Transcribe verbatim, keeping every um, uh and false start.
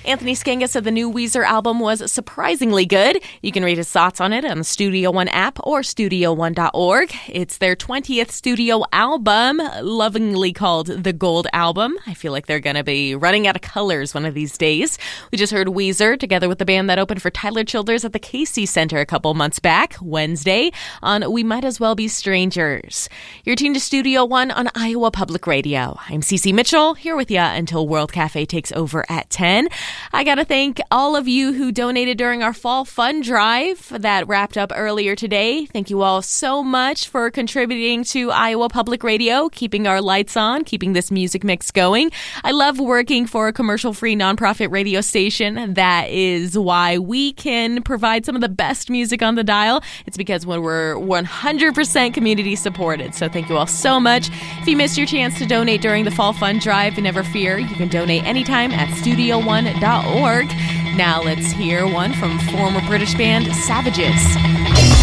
Anthony Scanga said the new Weezer album was surprisingly good. You can read his thoughts on it on the Studio One app or studio one dot org. It's their twentieth studio album, lovingly called the Gold Album. I feel like they're going to be running out of colors one of these days. We just heard Weezer together with the band that opened for Tyler Childers at the Casey Center a couple months back, Wednesday, on We Might As Well Be Strangers. You're tuned to Studio One on Iowa Public Radio. I'm Cece Mitchell, here with you until World Cafe takes over at ten. I got to thank all of you who donated during our Fall Fund Drive that wrapped up earlier today. Thank you all so much for contributing to Iowa Public Radio, keeping our lights on, keeping this music mix going. I love working for a commercial-free nonprofit radio station. That is why we can provide some of the best music on the dial. It's because when we're one hundred percent community supported. So thank you all so much. If you missed your chance to donate during the Fall Fund Drive, never fear. You can donate anytime at studio one dot org. Now let's hear one from former British band Savages.